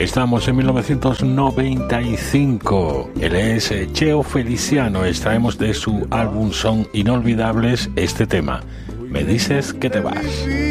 Estamos en 1995. Él es Cheo Feliciano. Extraemos de su álbum Son Inolvidables este tema. Me dices que te vas.